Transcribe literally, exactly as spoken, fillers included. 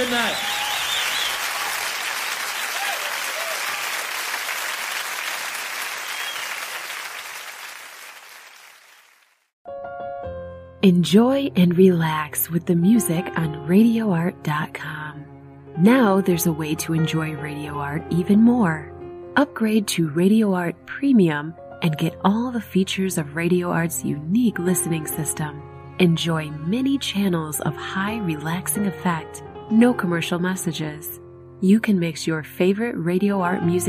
Good night. Enjoy and relax with the music on radio art dot com. Now there's a way to enjoy Radio Art even more. Upgrade to Radio Art Premium and get all the features of Radio Art's unique listening system. Enjoy many channels of high relaxing effect, no commercial messages. You can mix your favorite Radio Art music